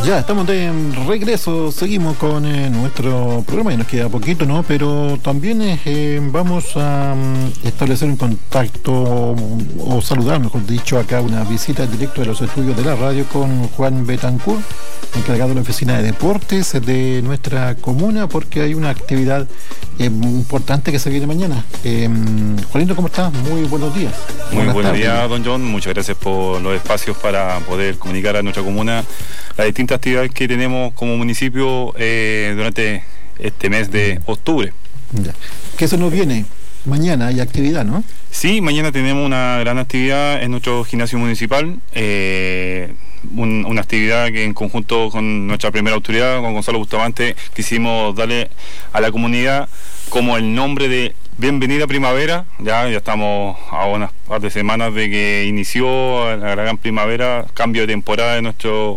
Ya, estamos de regreso, seguimos con nuestro programa y nos queda poquito, ¿no? Pero también vamos a establecer un contacto o saludar, mejor dicho, acá una visita directa de los estudios de la radio con Juan Betancourt, encargado de la oficina de deportes de nuestra comuna, porque hay una actividad importante que se viene mañana. Juanito, ¿cómo estás? Muy buenos días. Muy buenos días, don John. Muchas gracias por los espacios para poder comunicar a nuestra comuna las distintas actividades que tenemos como municipio durante este mes de octubre. Ya. ¿Qué se nos viene? Mañana hay actividad, ¿no? Sí, mañana tenemos una gran actividad en nuestro gimnasio municipal. Una actividad que en conjunto con nuestra primera autoridad, con Gonzalo Bustamante, quisimos darle a la comunidad como el nombre de Bienvenida Primavera. Ya estamos a unas par de semanas de que inició la gran primavera, cambio de temporada de nuestro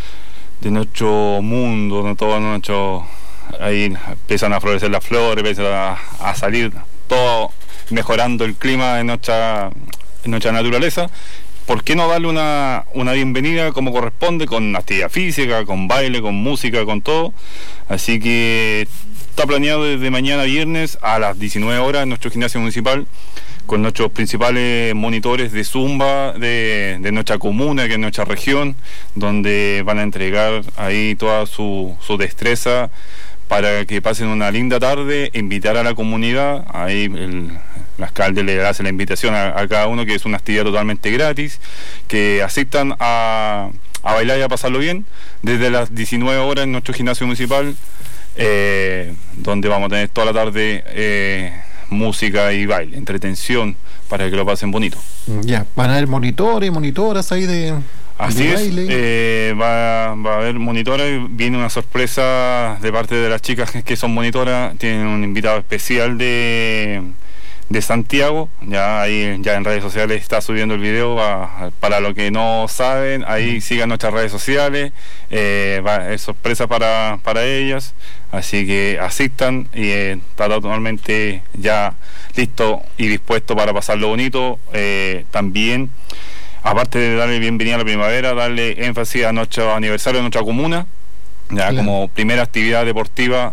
mundo, de todo nuestro. Ahí empiezan a florecer las flores, empiezan a salir todo, mejorando el clima en nuestra naturaleza. ¿Por qué no darle una bienvenida como corresponde, con actividad física, con baile, con música, con todo? Así que está planeado desde mañana viernes a las 19 horas en nuestro gimnasio municipal, con nuestros principales monitores de Zumba de nuestra comuna, que es nuestra región, donde van a entregar ahí toda su destreza para que pasen una linda tarde, invitar a la comunidad. Ahí el alcalde le hace la invitación a cada uno, que es una actividad totalmente gratis, que asistan a bailar y a pasarlo bien, desde las 19 horas en nuestro gimnasio municipal, donde vamos a tener toda la tarde música y baile, entretención, para que lo pasen bonito. Ya, van a haber monitores, monitoras ahí de... Así es, va a haber monitoras. Viene una sorpresa de parte de las chicas que son monitoras. Tienen un invitado especial de Santiago. Ya en redes sociales está subiendo el video. Para los que no saben, ahí sigan nuestras redes sociales. Es sorpresa para ellas. Así que asistan y está totalmente ya listo y dispuesto para pasarlo bonito. También, aparte de darle bienvenida a la primavera, darle énfasis a nuestro aniversario de nuestra comuna, ya claro, como primera actividad deportiva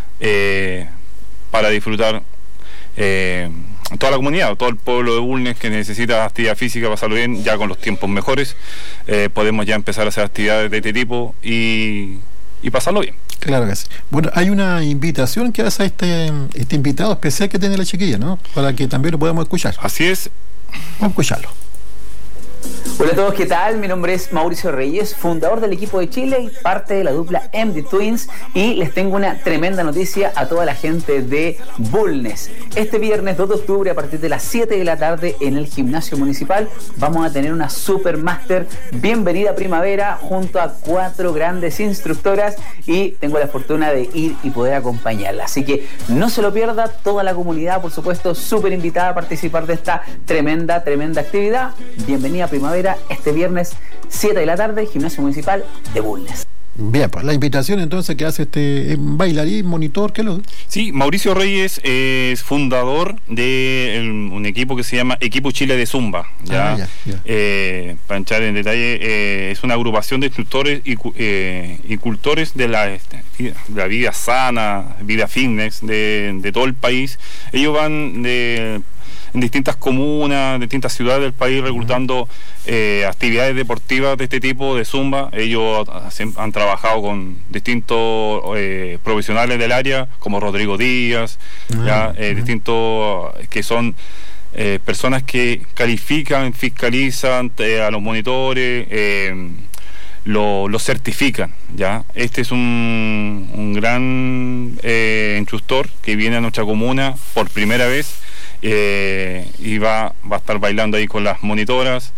para disfrutar toda la comunidad, todo el pueblo de Bulnes que necesita actividad física, pasarlo bien, ya con los tiempos mejores, podemos ya empezar a hacer actividades de este tipo y pasarlo bien. Claro que sí. Bueno, hay una invitación que hace este invitado especial que tiene la chiquilla, ¿no? Para que también lo podamos escuchar. Así es. Vamos a escucharlo. Hola a todos, ¿qué tal? Mi nombre es Mauricio Reyes, fundador del equipo de Chile y parte de la dupla MD Twins, y les tengo una tremenda noticia a toda la gente de Bulnes. Este viernes 2 de octubre a partir de las 7 de la tarde en el gimnasio municipal vamos a tener una Supermaster Bienvenida Primavera junto a 4 grandes instructoras, y tengo la fortuna de ir y poder acompañarla. Así que no se lo pierda, toda la comunidad, por supuesto, súper invitada a participar de esta tremenda actividad. Bienvenida Primavera, este viernes 7 de la tarde, gimnasio municipal de Bulnes. Bien, pues la invitación entonces que hace este bailarín, monitor, ¿qué lo? Sí, Mauricio Reyes es fundador de un equipo que se llama Equipo Chile de Zumba. Ya. Para entrar en detalle, es una agrupación de instructores y cultores de la vida sana, vida fitness de todo el país. Ellos van en distintas comunas, distintas ciudades del país, reclutando actividades deportivas de este tipo, de Zumba. Ellos han trabajado con distintos profesionales del área, como Rodrigo Díaz, distintos que son personas que califican, fiscalizan a los monitores, los certifican, ¿ya? Este es un gran instructor que viene a nuestra comuna por primera vez. Y va a estar bailando ahí con las monitoras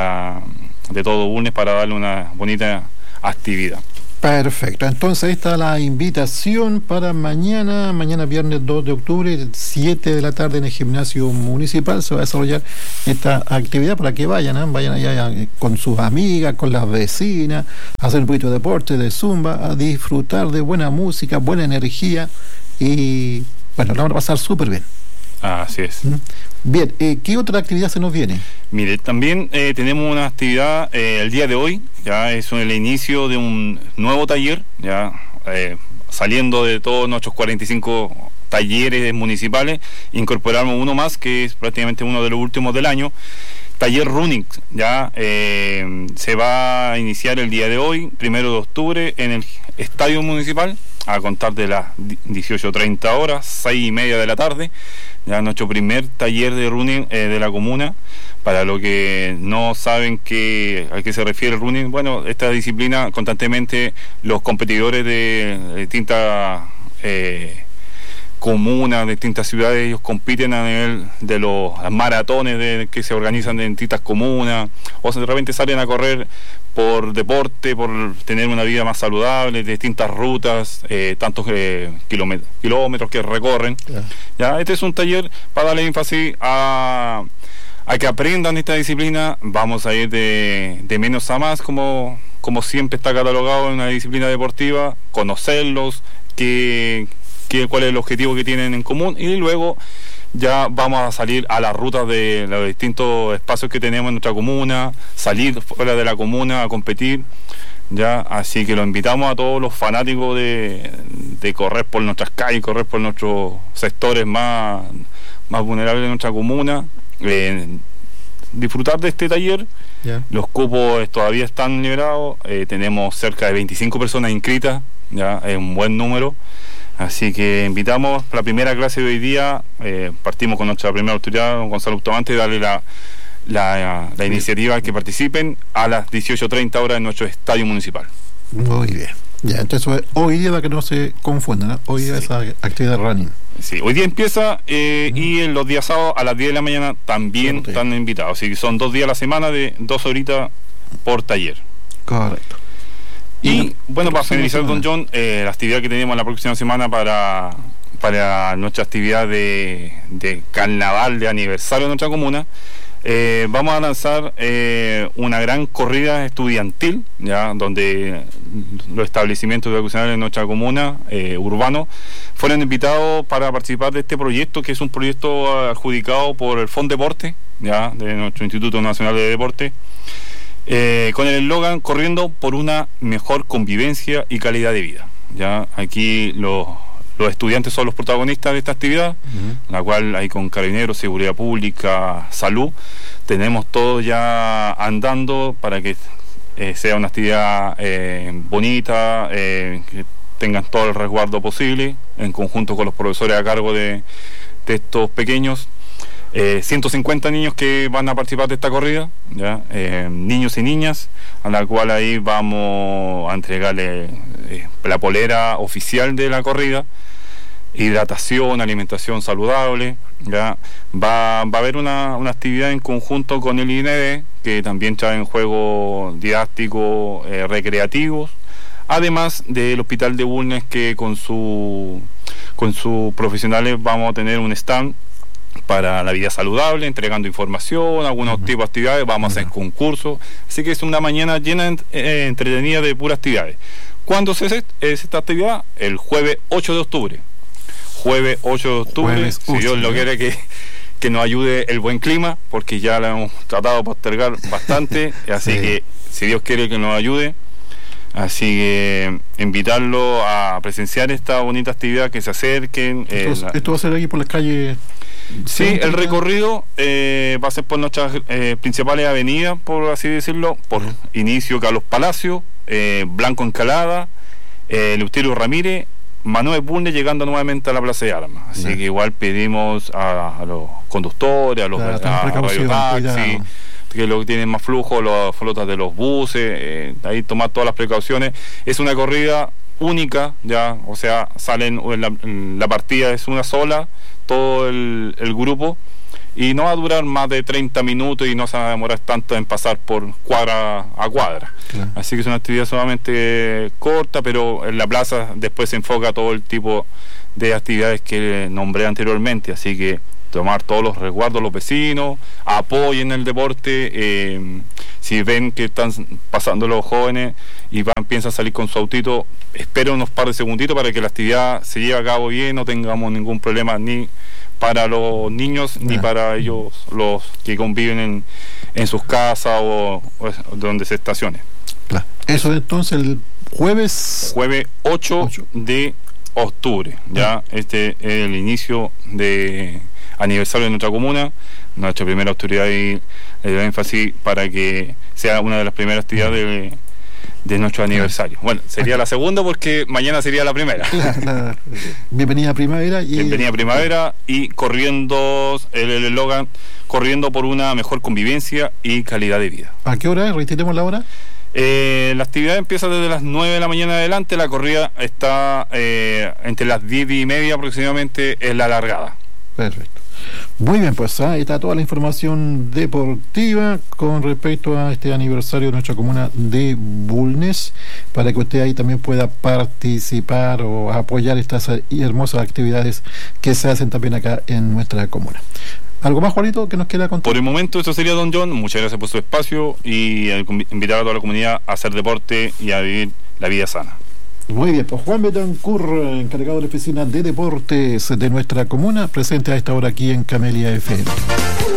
de todo Bulnes para darle una bonita actividad. Perfecto, entonces esta es la invitación para mañana viernes 2 de octubre, 7 de la tarde en el gimnasio municipal. Se va a desarrollar esta actividad para que vayan allá con sus amigas, con las vecinas, a hacer un poquito de deporte, de Zumba, a disfrutar de buena música, buena energía y bueno, lo van a pasar súper bien. Así es. Bien, ¿qué otra actividad se nos viene? Mire, también tenemos una actividad el día de hoy, ya es el inicio de un nuevo taller, ya saliendo de todos nuestros 45 talleres municipales, incorporamos uno más que es prácticamente uno de los últimos del año. Taller Running, ya se va a iniciar el día de hoy, 1 de octubre, en el Estadio Municipal, a contar de las 18:30 horas, 6:30 de la tarde, ya nuestro primer taller de running de la comuna. Para los que no saben a qué se refiere el running, bueno, esta disciplina constantemente los competidores de distintas comunas, de distintas ciudades, ellos compiten a nivel de los maratones que se organizan en distintas comunas, o de repente salen a correr por deporte, por tener una vida más saludable, de distintas rutas, tantos kilómetros que recorren. Ya, este es un taller para darle énfasis a que aprendan esta disciplina. Vamos a ir de menos a más, como siempre está catalogado en una disciplina deportiva, conocerlos, cuál es el objetivo que tienen en común, y luego ya vamos a salir a las rutas de los distintos espacios que tenemos en nuestra comuna, salir fuera de la comuna a competir, ya, así que los invitamos a todos los fanáticos de correr por nuestras calles, correr por nuestros sectores más vulnerables de nuestra comuna, disfrutar de este taller. Yeah. Los cupos todavía están liberados, tenemos cerca de 25 personas inscritas, ya es un buen número. Así que invitamos la primera clase de hoy día, partimos con nuestra primera autoridad, don Gonzalo Bustamante, y darle la iniciativa a que participen a las 18:30 horas en nuestro estadio municipal. Muy bien. Ya, entonces hoy día, para que no se confundan, ¿no? Hoy día esa actividad de running. Sí, hoy día empieza y en los días sábados a las 10 de la mañana también están invitados. Así que son 2 días a la semana de 2 horitas por taller. Correcto. Y bueno, para finalizar, don John, la actividad que tenemos la próxima semana para nuestra actividad de carnaval de aniversario de nuestra comuna, vamos a lanzar una gran corrida estudiantil, ya, donde los establecimientos educacionales de nuestra comuna, urbanos, fueron invitados para participar de este proyecto, que es un proyecto adjudicado por el FONDEPORTE, ya, de nuestro Instituto Nacional de Deporte, con el eslogan "Corriendo por una mejor convivencia y calidad de vida". Ya aquí los estudiantes son los protagonistas de esta actividad, la cual hay con Carabineros, Seguridad Pública, Salud, tenemos todo ya andando para que sea una actividad bonita, que tengan todo el resguardo posible, en conjunto con los profesores a cargo de estos pequeños. 150 niños que van a participar de esta corrida, ¿ya? Niños y niñas, a la cual ahí vamos a entregarle la polera oficial de la corrida, hidratación, alimentación saludable, ¿ya? Va a haber una actividad en conjunto con el INED, que también traen juegos didácticos, recreativos, además del Hospital de Bulnes, que con sus profesionales vamos a tener un stand para la vida saludable, entregando información, algunos tipos de actividades, vamos a hacer concursos, así que es una mañana llena entretenida de puras actividades. ¿Cuándo es esta actividad? El jueves 8 de octubre. Jueves 8 de octubre, si Dios lo quiere que nos ayude el buen clima, porque ya la hemos tratado de postergar bastante, así que si Dios quiere que nos ayude. Así que invitarlo a presenciar esta bonita actividad, que se acerquen. Esto va a ser aquí por las calles. Sí, el recorrido va a ser por nuestras principales avenidas, por así decirlo, por inicio Carlos Palacio, Blanco Encalada, Eleuterio Ramírez, Manuel Bulnes, llegando nuevamente a la Plaza de Armas. Así que igual pedimos a los conductores, a los radiotaxis, que lo que tienen más flujo, las flotas de los buses, ahí tomar todas las precauciones. Es una corrida única, ya, o sea, salen, la partida es una sola, todo el grupo, y no va a durar más de 30 minutos y no se va a demorar tanto en pasar por cuadra a cuadra. Claro. Así que es una actividad solamente corta, pero en la plaza después se enfoca todo el tipo de actividades que nombré anteriormente, así que tomar todos los resguardos los vecinos, apoyen el deporte, si ven que están pasando los jóvenes y piensan salir con su autito, esperen unos par de segunditos para que la actividad se lleve a cabo bien, no tengamos ningún problema ni para los niños ni para ellos, los que conviven en sus casas o donde se estacione. Claro. Eso entonces el jueves 8 de octubre, ya este es el inicio de aniversario de nuestra comuna, nuestra primera autoridad, y le doy énfasis para que sea una de las primeras actividades de nuestro aniversario. Bueno, sería la segunda porque mañana sería la primera. Bienvenida Primavera. Bienvenida Primavera, y corriendo, el eslogan, corriendo por una mejor convivencia y calidad de vida. ¿A qué hora? Reiteremos la hora. La actividad empieza desde las 9 de la mañana adelante. La corrida está entre las 10:30 aproximadamente, es la largada. Perfecto. Muy bien, pues ahí está toda la información deportiva con respecto a este aniversario de nuestra comuna de Bulnes, para que usted ahí también pueda participar o apoyar estas hermosas actividades que se hacen también acá en nuestra comuna. ¿Algo más, Juanito, que nos queda contar? Por el momento eso sería, don John. Muchas gracias por su espacio y invitar a toda la comunidad a hacer deporte y a vivir la vida sana. Muy bien, pues Juan Betancourt, encargado de la oficina de deportes de nuestra comuna, presente a esta hora aquí en Camelia FM.